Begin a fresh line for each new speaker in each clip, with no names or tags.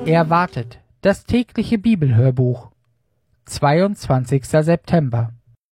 Erwartet, das tägliche Bibelhörbuch. 22. September.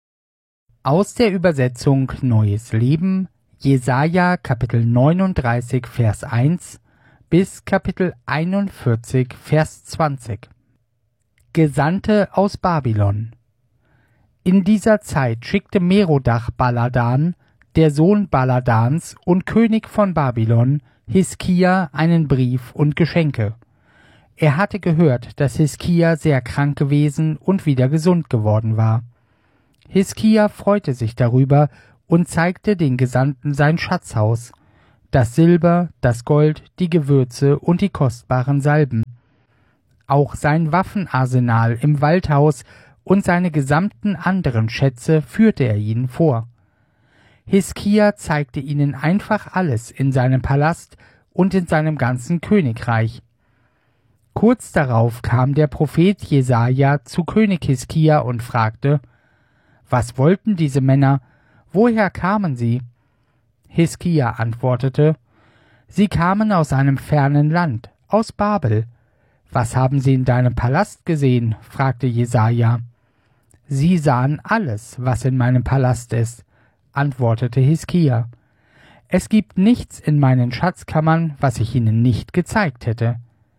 Aus der Übersetzung Neues Leben, Jesaja Kapitel 39, Vers 1 bis Kapitel 41, Vers 20. Gesandte aus Babylon. In dieser Zeit schickte Merodach Baladan, der Sohn Baladans und König von Babylon, Hiskia einen Brief und Geschenke. Er hatte gehört, dass Hiskia sehr krank gewesen und wieder gesund geworden war. Hiskia freute sich darüber und zeigte den Gesandten sein Schatzhaus, das Silber, das Gold, die Gewürze und die kostbaren Salben. Auch sein Waffenarsenal im Waldhaus und seine gesamten anderen Schätze führte er ihnen vor. Hiskia zeigte ihnen einfach alles in seinem Palast und in seinem ganzen Königreich. Kurz darauf kam der Prophet Jesaja zu König Hiskia und fragte: Was wollten diese Männer? Woher kamen sie? Hiskia antwortete: Sie kamen aus einem fernen Land, aus Babel. Was haben sie in deinem Palast gesehen? Fragte Jesaja. Sie sahen alles, was in meinem Palast ist, antwortete Hiskia. Es gibt nichts in meinen Schatzkammern, was ich ihnen nicht gezeigt hätte.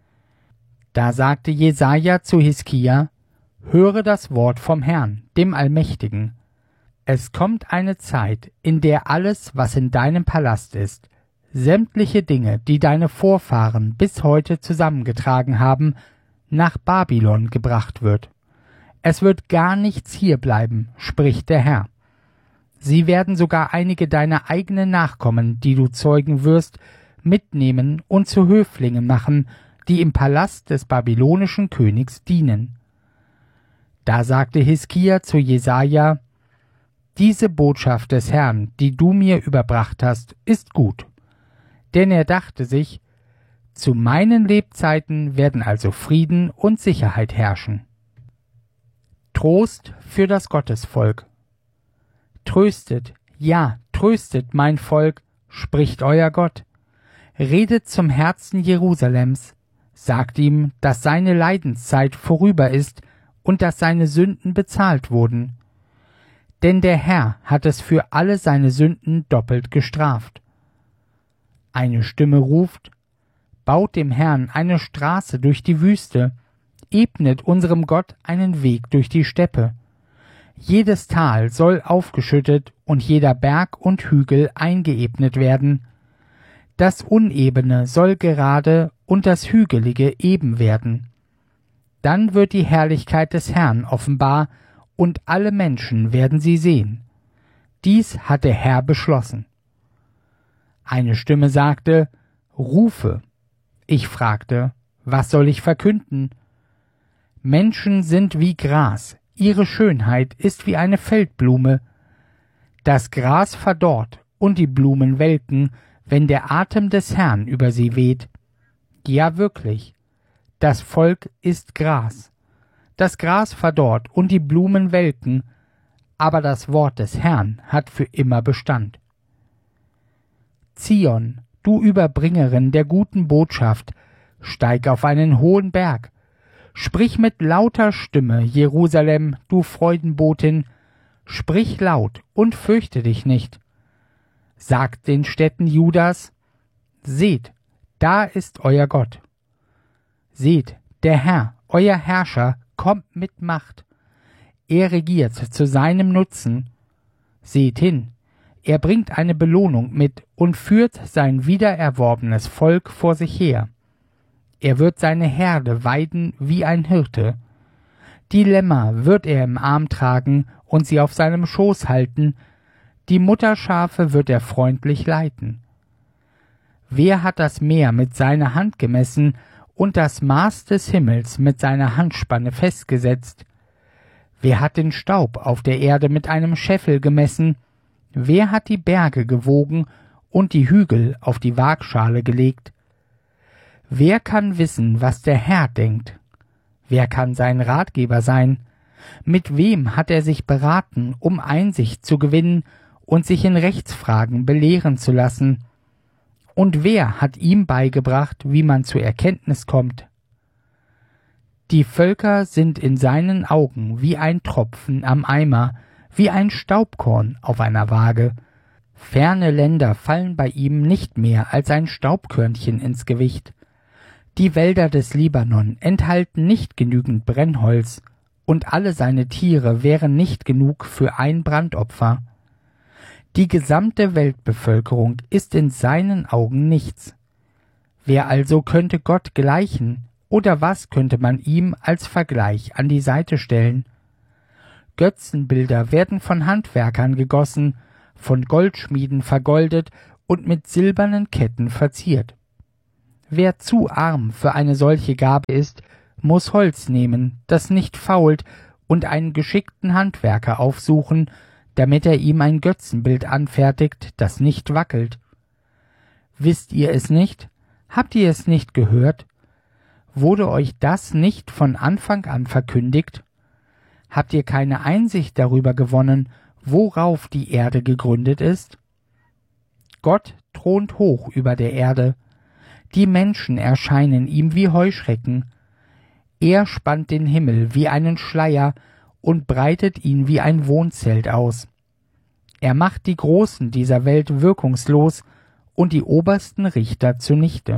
Da sagte Jesaja zu Hiskia: Höre das Wort vom Herrn, dem Allmächtigen. Es kommt eine Zeit, in der alles, was in deinem Palast ist, sämtliche Dinge, die deine Vorfahren bis heute zusammengetragen haben, nach Babylon gebracht wird. Es wird gar nichts hier bleiben, spricht der Herr. Sie werden sogar einige deiner eigenen Nachkommen, die du zeugen wirst, mitnehmen und zu Höflingen machen, die im Palast des babylonischen Königs dienen. Da sagte Hiskia zu Jesaja: Diese Botschaft des Herrn, die du mir überbracht hast, ist gut. Denn er dachte sich: Zu meinen Lebzeiten werden also Frieden und Sicherheit herrschen. Trost für das Gottesvolk. Tröstet, ja, tröstet mein Volk, spricht euer Gott. Redet zum Herzen Jerusalems. Sagt ihm, dass seine Leidenszeit vorüber ist und dass seine Sünden bezahlt wurden. Denn der Herr hat es für alle seine Sünden doppelt gestraft. Eine Stimme ruft: Baut dem Herrn eine Straße durch die Wüste, ebnet unserem Gott einen Weg durch die Steppe. Jedes Tal soll aufgeschüttet und jeder Berg und Hügel eingeebnet werden. Das Unebene soll gerade und das Hügelige eben werden. Dann wird die Herrlichkeit des Herrn offenbar, und alle Menschen werden sie sehen. Dies hat der Herr beschlossen. Eine Stimme sagte: Rufe. Ich fragte: Was soll ich verkünden? Menschen sind wie Gras, ihre Schönheit ist wie eine Feldblume. Das Gras verdorrt und die Blumen welken, wenn der Atem des Herrn über sie weht. Ja, wirklich, das Volk ist Gras. Das Gras verdorrt und die Blumen welken, aber das Wort des Herrn hat für immer Bestand. Zion, du Überbringerin der guten Botschaft, steig auf einen hohen Berg. Sprich mit lauter Stimme, Jerusalem, du Freudenbotin, sprich laut und fürchte dich nicht. Sagt den Städten Judas: Seht, da ist euer Gott. Seht, der Herr, euer Herrscher, kommt mit Macht. Er regiert zu seinem Nutzen. Seht hin, er bringt eine Belohnung mit und führt sein wiedererworbenes Volk vor sich her. Er wird seine Herde weiden wie ein Hirte. Die Lämmer wird er im Arm tragen und sie auf seinem Schoß halten, die Mutterschafe wird er freundlich leiten. Wer hat das Meer mit seiner Hand gemessen und das Maß des Himmels mit seiner Handspanne festgesetzt? Wer hat den Staub auf der Erde mit einem Scheffel gemessen? Wer hat die Berge gewogen und die Hügel auf die Waagschale gelegt? Wer kann wissen, was der Herr denkt? Wer kann sein Ratgeber sein? Mit wem hat er sich beraten, um Einsicht zu gewinnen und sich in Rechtsfragen belehren zu lassen? Und wer hat ihm beigebracht, wie man zur Erkenntnis kommt? Die Völker sind in seinen Augen wie ein Tropfen am Eimer, wie ein Staubkorn auf einer Waage. Ferne Länder fallen bei ihm nicht mehr als ein Staubkörnchen ins Gewicht. Die Wälder des Libanon enthalten nicht genügend Brennholz, und alle seine Tiere wären nicht genug für ein Brandopfer. Die gesamte Weltbevölkerung ist in seinen Augen nichts. Wer also könnte Gott gleichen, oder was könnte man ihm als Vergleich an die Seite stellen? Götzenbilder werden von Handwerkern gegossen, von Goldschmieden vergoldet und mit silbernen Ketten verziert. Wer zu arm für eine solche Gabe ist, muss Holz nehmen, das nicht fault, und einen geschickten Handwerker aufsuchen, damit er ihm ein Götzenbild anfertigt, das nicht wackelt. Wisst ihr es nicht? Habt ihr es nicht gehört? Wurde euch das nicht von Anfang an verkündigt? Habt ihr keine Einsicht darüber gewonnen, worauf die Erde gegründet ist? Gott thront hoch über der Erde. Die Menschen erscheinen ihm wie Heuschrecken. Er spannt den Himmel wie einen Schleier und breitet ihn wie ein Wohnzelt aus. Er macht die Großen dieser Welt wirkungslos und die obersten Richter zunichte.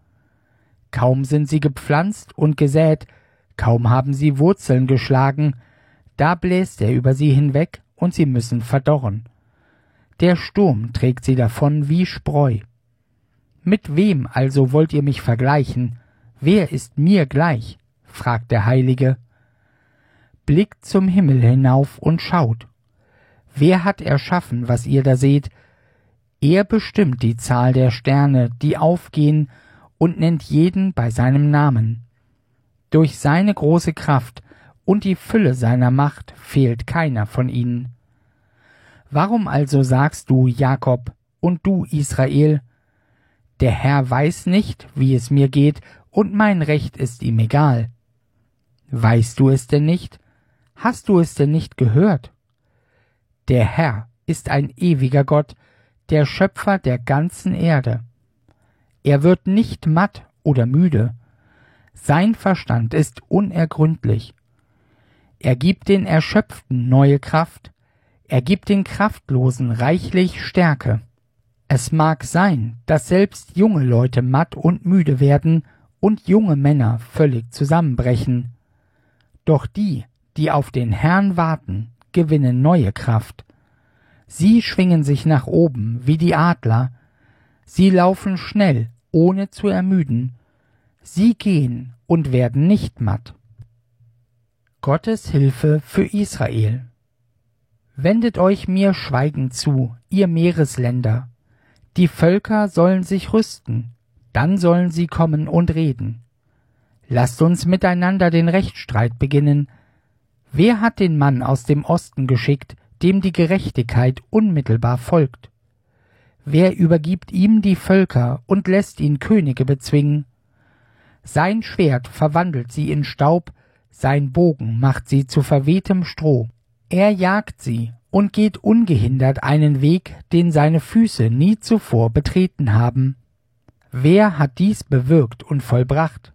Kaum sind sie gepflanzt und gesät, kaum haben sie Wurzeln geschlagen, da bläst er über sie hinweg und sie müssen verdorren. Der Sturm trägt sie davon wie Spreu. Mit wem also wollt ihr mich vergleichen? Wer ist mir gleich? Fragt der Heilige. Blickt zum Himmel hinauf und schaut. Wer hat erschaffen, was ihr da seht? Er bestimmt die Zahl der Sterne, die aufgehen, und nennt jeden bei seinem Namen. Durch seine große Kraft und die Fülle seiner Macht fehlt keiner von ihnen. Warum also sagst du, Jakob, und du, Israel, der Herr weiß nicht, wie es mir geht, und mein Recht ist ihm egal? Weißt du es denn nicht? Hast du es denn nicht gehört? Der Herr ist ein ewiger Gott, der Schöpfer der ganzen Erde. Er wird nicht matt oder müde. Sein Verstand ist unergründlich. Er gibt den Erschöpften neue Kraft. Er gibt den Kraftlosen reichlich Stärke. Es mag sein, dass selbst junge Leute matt und müde werden und junge Männer völlig zusammenbrechen. Doch die, die auf den Herrn warten, gewinnen neue Kraft. Sie schwingen sich nach oben wie die Adler. Sie laufen schnell, ohne zu ermüden. Sie gehen und werden nicht matt. Gottes Hilfe für Israel. Wendet euch mir schweigend zu, ihr Meeresländer. Die Völker sollen sich rüsten, dann sollen sie kommen und reden. Lasst uns miteinander den Rechtsstreit beginnen. Wer hat den Mann aus dem Osten geschickt, dem die Gerechtigkeit unmittelbar folgt? Wer übergibt ihm die Völker und lässt ihn Könige bezwingen? Sein Schwert verwandelt sie in Staub, sein Bogen macht sie zu verwehtem Stroh. Er jagt sie und geht ungehindert einen Weg, den seine Füße nie zuvor betreten haben. Wer hat dies bewirkt und vollbracht?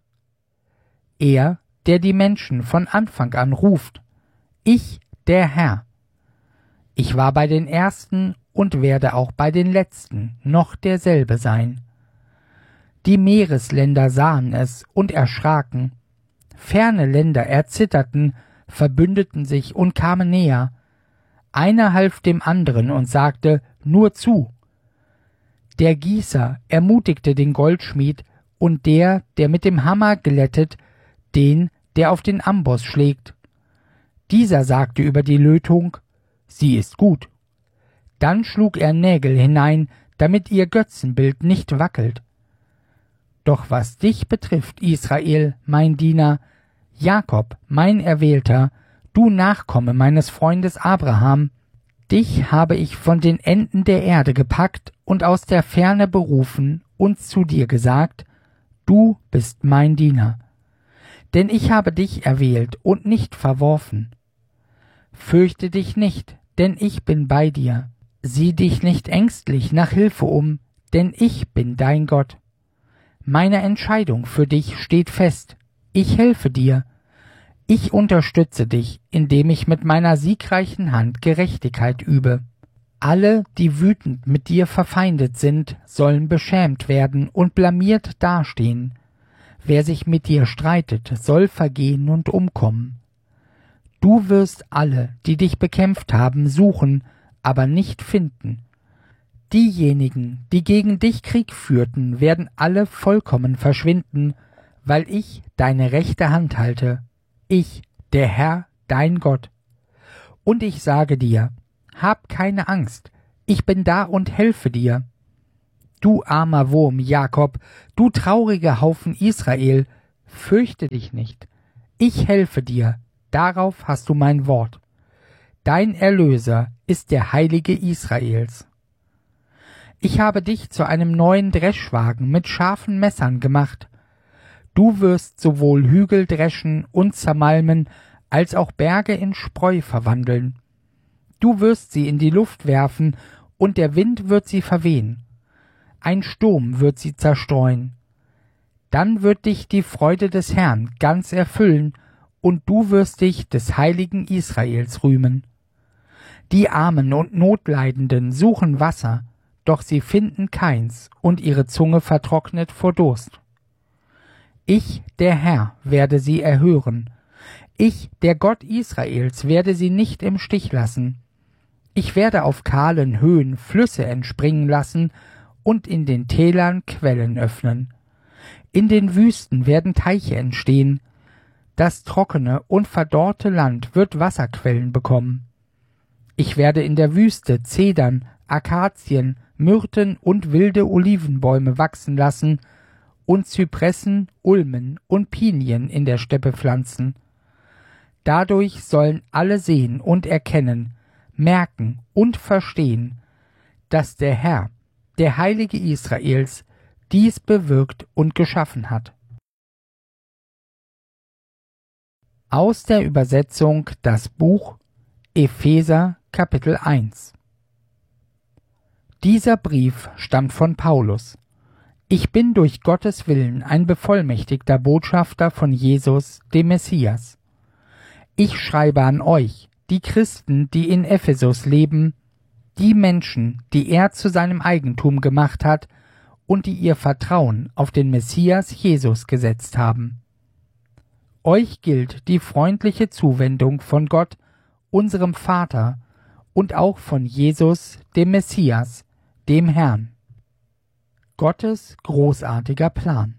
Er, der die Menschen von Anfang an ruft. Ich, der Herr. Ich war bei den Ersten und werde auch bei den Letzten noch derselbe sein. Die Meeresländer sahen es und erschraken. Ferne Länder erzitterten, verbündeten sich und kamen näher. Einer half dem anderen und sagte, nur zu. Der Gießer ermutigte den Goldschmied und der mit dem Hammer glättet, den, der auf den Amboss schlägt. Dieser sagte über die Lötung, sie ist gut. Dann schlug er Nägel hinein, damit ihr Götzenbild nicht wackelt. Doch was dich betrifft, Israel, mein Diener, Jakob, mein Erwählter, du Nachkomme meines Freundes Abraham, dich habe ich von den Enden der Erde gepackt und aus der Ferne berufen und zu dir gesagt, du bist mein Diener. Denn ich habe dich erwählt und nicht verworfen. Fürchte dich nicht, denn ich bin bei dir. Sieh dich nicht ängstlich nach Hilfe um, denn ich bin dein Gott. Meine Entscheidung für dich steht fest. Ich helfe dir. Ich unterstütze dich, indem ich mit meiner siegreichen Hand Gerechtigkeit übe. Alle, die wütend mit dir verfeindet sind, sollen beschämt werden und blamiert dastehen. Wer sich mit dir streitet, soll vergehen und umkommen. Du wirst alle, die dich bekämpft haben, suchen, aber nicht finden. Diejenigen, die gegen dich Krieg führten, werden alle vollkommen verschwinden, weil ich deine rechte Hand halte, ich, der Herr, dein Gott. Und ich sage dir, hab keine Angst, ich bin da und helfe dir. Du armer Wurm, Jakob, du trauriger Haufen Israel, fürchte dich nicht, ich helfe dir, darauf hast du mein Wort. Dein Erlöser ist der Heilige Israels. Ich habe dich zu einem neuen Dreschwagen mit scharfen Messern gemacht. Du wirst sowohl Hügel dreschen und zermalmen, als auch Berge in Spreu verwandeln. Du wirst sie in die Luft werfen, und der Wind wird sie verwehen. Ein Sturm wird sie zerstreuen. Dann wird dich die Freude des Herrn ganz erfüllen, und du wirst dich des Heiligen Israels rühmen. Die Armen und Notleidenden suchen Wasser, doch sie finden keins, und ihre Zunge vertrocknet vor Durst. Ich, der Herr, werde sie erhören. Ich, der Gott Israels, werde sie nicht im Stich lassen. Ich werde auf kahlen Höhen Flüsse entspringen lassen und in den Tälern Quellen öffnen. In den Wüsten werden Teiche entstehen. Das trockene und verdorrte Land wird Wasserquellen bekommen. Ich werde in der Wüste Zedern, Akazien, Myrten und wilde Olivenbäume wachsen lassen und Zypressen, Ulmen und Pinien in der Steppe pflanzen. Dadurch sollen alle sehen und erkennen, merken und verstehen, dass der Herr, der Heilige Israels, dies bewirkt und geschaffen hat. Aus der Übersetzung das Buch Epheser Kapitel 1. Dieser Brief stammt von Paulus. Ich bin durch Gottes Willen ein bevollmächtigter Botschafter von Jesus, dem Messias. Ich schreibe an euch, die Christen, die in Ephesus leben, die Menschen, die er zu seinem Eigentum gemacht hat und die ihr Vertrauen auf den Messias Jesus gesetzt haben. Euch gilt die freundliche Zuwendung von Gott, unserem Vater, und auch von Jesus, dem Messias, dem Herrn. Gottes großartiger Plan.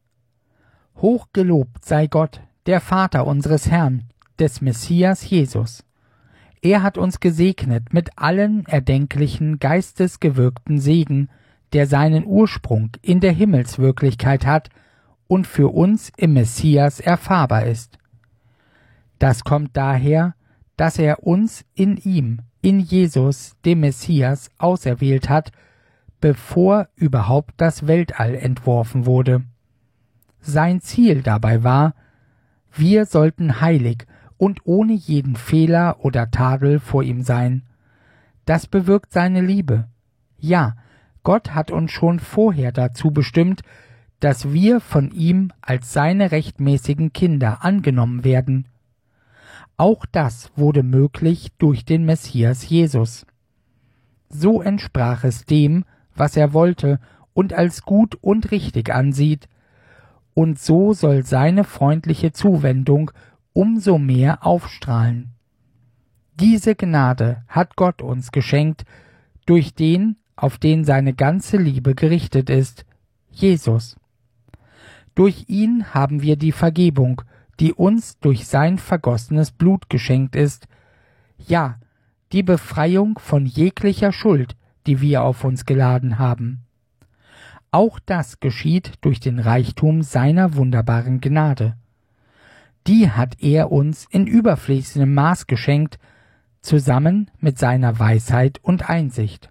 Hochgelobt sei Gott, der Vater unseres Herrn, des Messias Jesus. Er hat uns gesegnet mit allen erdenklichen geistesgewirkten Segen, der seinen Ursprung in der Himmelswirklichkeit hat und für uns im Messias erfahrbar ist. Das kommt daher, dass er uns in ihm, in Jesus, dem Messias, auserwählt hat, bevor überhaupt das Weltall entworfen wurde. Sein Ziel dabei war, wir sollten heilig und ohne jeden Fehler oder Tadel vor ihm sein. Das bewirkt seine Liebe. Ja, Gott hat uns schon vorher dazu bestimmt, dass wir von ihm als seine rechtmäßigen Kinder angenommen werden. Auch das wurde möglich durch den Messias Jesus. So entsprach es dem, was er wollte und als gut und richtig ansieht, und so soll seine freundliche Zuwendung umso mehr aufstrahlen. Diese Gnade hat Gott uns geschenkt, durch den, auf den seine ganze Liebe gerichtet ist, Jesus. Durch ihn haben wir die Vergebung, die uns durch sein vergossenes Blut geschenkt ist, ja, die Befreiung von jeglicher Schuld, die wir auf uns geladen haben. Auch das geschieht durch den Reichtum seiner wunderbaren Gnade. Die hat er uns in überfließendem Maß geschenkt, zusammen mit seiner Weisheit und Einsicht.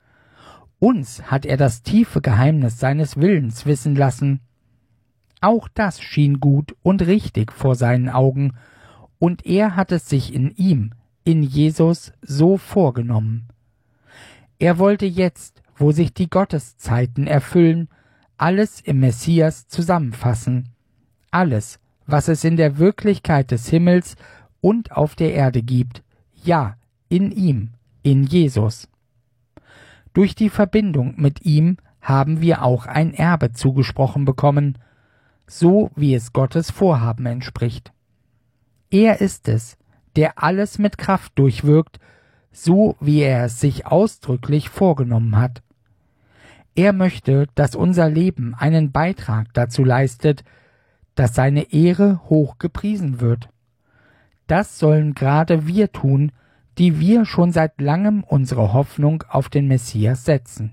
Uns hat er das tiefe Geheimnis seines Willens wissen lassen. Auch das schien gut und richtig vor seinen Augen, und er hat es sich in ihm, in Jesus, so vorgenommen. Er wollte jetzt, wo sich die Gotteszeiten erfüllen, alles im Messias zusammenfassen, alles, was es in der Wirklichkeit des Himmels und auf der Erde gibt, ja, in ihm, in Jesus. Durch die Verbindung mit ihm haben wir auch ein Erbe zugesprochen bekommen, so wie es Gottes Vorhaben entspricht. Er ist es, der alles mit Kraft durchwirkt, so wie er es sich ausdrücklich vorgenommen hat. Er möchte, dass unser Leben einen Beitrag dazu leistet, dass seine Ehre hoch gepriesen wird. Das sollen gerade wir tun, die wir schon seit langem unsere Hoffnung auf den Messias setzen.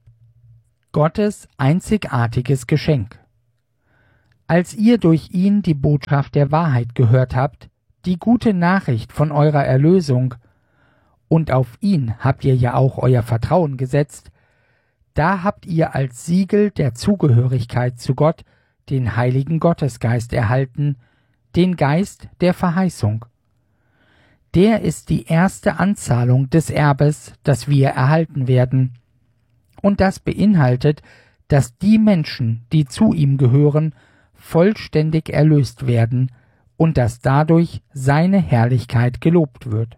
Gottes einzigartiges Geschenk. Als ihr durch ihn die Botschaft der Wahrheit gehört habt, die gute Nachricht von eurer Erlösung, und auf ihn habt ihr ja auch euer Vertrauen gesetzt, da habt ihr als Siegel der Zugehörigkeit zu Gott den Heiligen Gottesgeist erhalten, den Geist der Verheißung. Der ist die erste Anzahlung des Erbes, das wir erhalten werden, und das beinhaltet, dass die Menschen, die zu ihm gehören, vollständig erlöst werden und dass dadurch seine Herrlichkeit gelobt wird.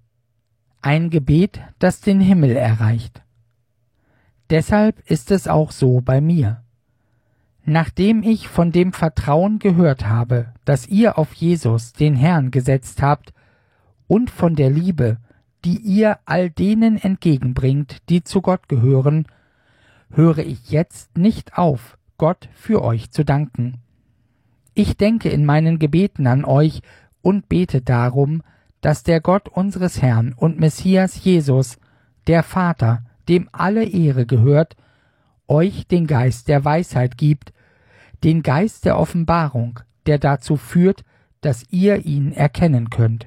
Ein Gebet, das den Himmel erreicht. Deshalb ist es auch so bei mir. Nachdem ich von dem Vertrauen gehört habe, das ihr auf Jesus, den Herrn, gesetzt habt, und von der Liebe, die ihr all denen entgegenbringt, die zu Gott gehören, höre ich jetzt nicht auf, Gott für euch zu danken. Ich denke in meinen Gebeten an euch und bete darum, dass der Gott unseres Herrn und Messias Jesus, der Vater, dem alle Ehre gehört, euch den Geist der Weisheit gibt, den Geist der Offenbarung, der dazu führt, dass ihr ihn erkennen könnt.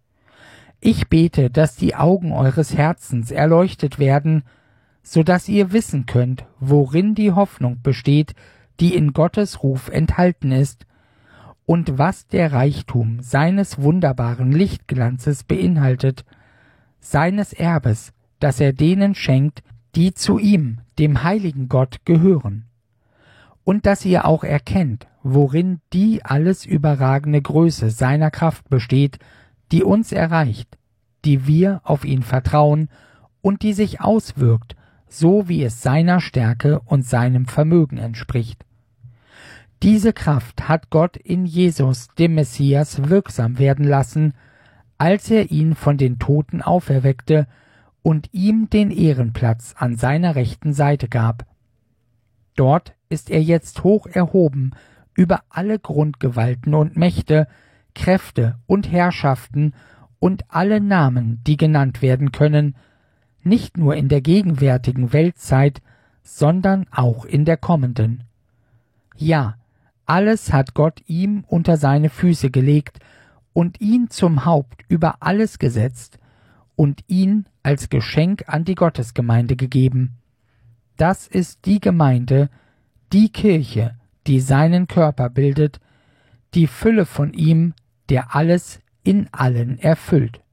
Ich bete, dass die Augen eures Herzens erleuchtet werden, so dass ihr wissen könnt, worin die Hoffnung besteht, die in Gottes Ruf enthalten ist, und was der Reichtum seines wunderbaren Lichtglanzes beinhaltet, seines Erbes, das er denen schenkt, die zu ihm, dem heiligen Gott, gehören. Und dass ihr auch erkennt, worin die alles überragende Größe seiner Kraft besteht, die uns erreicht, die wir auf ihn vertrauen und die sich auswirkt, so wie es seiner Stärke und seinem Vermögen entspricht. Diese Kraft hat Gott in Jesus, dem Messias, wirksam werden lassen, als er ihn von den Toten auferweckte und ihm den Ehrenplatz an seiner rechten Seite gab. Dort ist er jetzt hoch erhoben über alle Grundgewalten und Mächte, Kräfte und Herrschaften und alle Namen, die genannt werden können, nicht nur in der gegenwärtigen Weltzeit, sondern auch in der kommenden. Ja, alles hat Gott ihm unter seine Füße gelegt und ihn zum Haupt über alles gesetzt und ihn als Geschenk an die Gottesgemeinde gegeben. Das ist die Gemeinde, die Kirche, die seinen Körper bildet, die Fülle von ihm, der alles in allen erfüllt.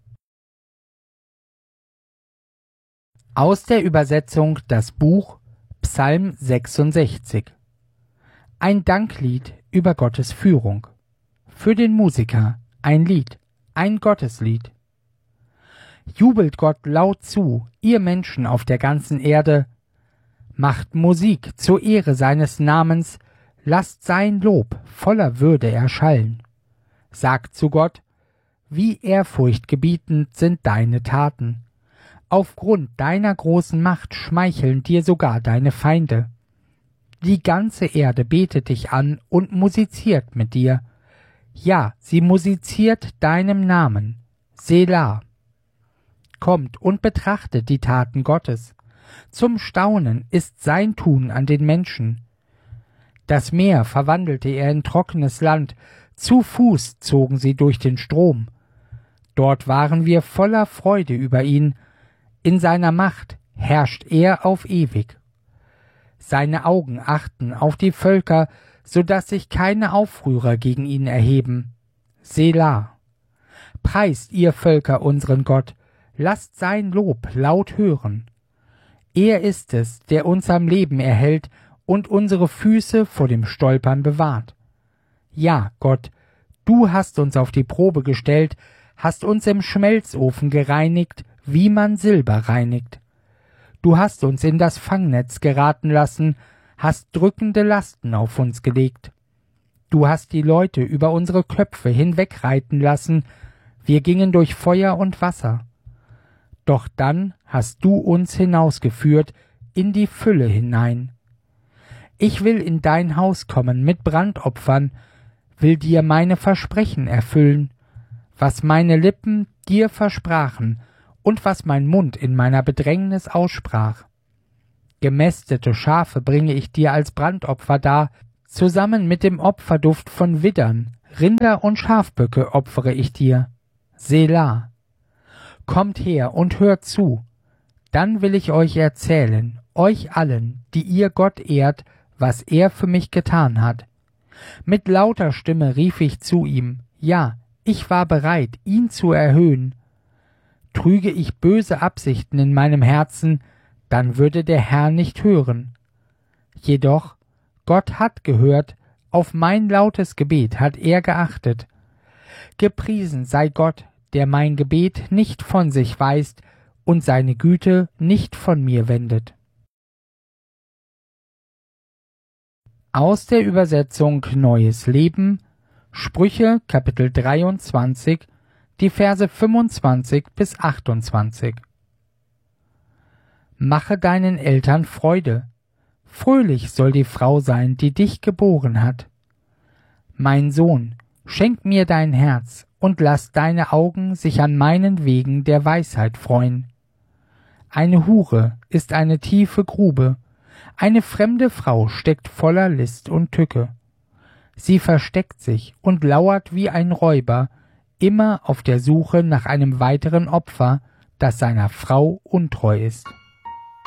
Aus der Übersetzung das Buch Psalm 66. Ein Danklied über Gottes Führung. Für den Musiker ein Lied, ein Gotteslied. Jubelt Gott laut zu, ihr Menschen auf der ganzen Erde. Macht Musik zur Ehre seines Namens, lasst sein Lob voller Würde erschallen. Sagt zu Gott, wie ehrfurchtgebietend sind deine Taten. Aufgrund deiner großen Macht schmeicheln dir sogar deine Feinde. Die ganze Erde betet dich an und musiziert mit dir. Ja, sie musiziert deinem Namen. Selah. Kommt und betrachtet die Taten Gottes. Zum Staunen ist sein Tun an den Menschen. Das Meer verwandelte er in trockenes Land, zu Fuß zogen sie durch den Strom. Dort waren wir voller Freude über ihn. In seiner Macht herrscht er auf ewig. Seine Augen achten auf die Völker, so dass sich keine Aufrührer gegen ihn erheben. Selah. Preist ihr Völker unseren Gott, lasst sein Lob laut hören. Er ist es, der uns am Leben erhält und unsere Füße vor dem Stolpern bewahrt. Ja, Gott, Du hast uns auf die Probe gestellt, hast uns im Schmelzofen gereinigt, wie man Silber reinigt. Du hast uns in das Fangnetz geraten lassen, hast drückende Lasten auf uns gelegt. Du hast die Leute über unsere Köpfe hinwegreiten lassen, wir gingen durch Feuer und Wasser. Doch dann hast du uns hinausgeführt in die Fülle hinein. Ich will in dein Haus kommen mit Brandopfern, will dir meine Versprechen erfüllen, was meine Lippen dir versprachen und was mein Mund in meiner Bedrängnis aussprach. Gemästete Schafe bringe ich dir als Brandopfer dar, zusammen mit dem Opferduft von Widdern, Rinder und Schafböcke opfere ich dir. Selah. Kommt her und hört zu, dann will ich euch erzählen, euch allen, die ihr Gott ehrt, was er für mich getan hat. Mit lauter Stimme rief ich zu ihm, ja, ich war bereit, ihn zu erhöhen. Trüge ich böse Absichten in meinem Herzen, dann würde der Herr nicht hören. Jedoch, Gott hat gehört, auf mein lautes Gebet hat er geachtet. Gepriesen sei Gott, der mein Gebet nicht von sich weist und seine Güte nicht von mir wendet. Aus der Übersetzung Neues Leben, Sprüche Kapitel 23, die Verse 25 bis 28. Mache deinen Eltern Freude. Fröhlich soll die Frau sein, die dich geboren hat. Mein Sohn, schenk mir dein Herz und lass deine Augen sich an meinen Wegen der Weisheit freuen. Eine Hure ist eine tiefe Grube, eine fremde Frau steckt voller List und Tücke. Sie versteckt sich und lauert wie ein Räuber, immer auf der Suche nach einem weiteren Opfer, das seiner Frau untreu ist.